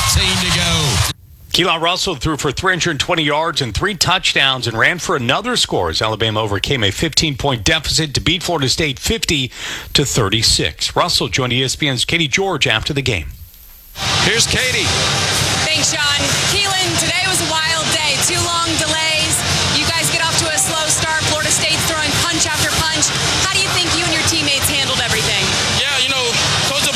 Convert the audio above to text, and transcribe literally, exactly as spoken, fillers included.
fifteen to go. Keelan Russell threw for three hundred twenty yards and three touchdowns and ran for another score as Alabama overcame a fifteen-point deficit to beat Florida State fifty to thirty-six. Russell joined E S P N's Katie George after the game. Here's Katie. Thanks, Sean. Keelan, today was a wild day. Two long delays.